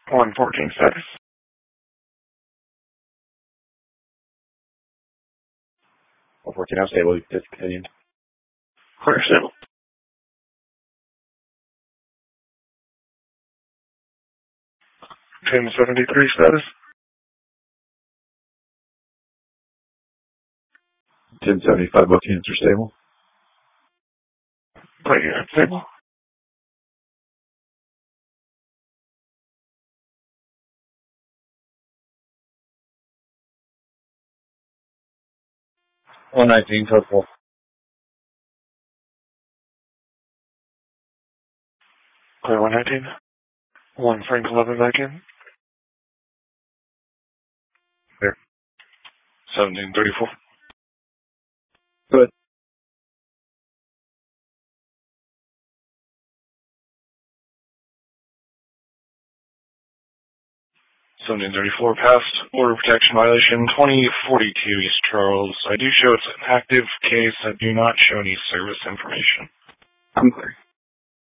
114 status. 114 now stable. Discontinued. Clear stable. 1073 status. 1075 both units are stable. Plate unit stable. 119 total. Clear 119. 1 Frank 11 back in. Clear. 1734. Good. 1734 passed. Order protection violation 2042 East Charles. I do show it's an active case. I do not show any service information. I'm clear.